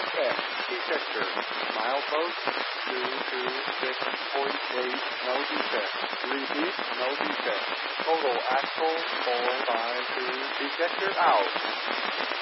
FX, detector, milepost 226.8, no defect. Repeat, no defect. Total axle 452, detector out.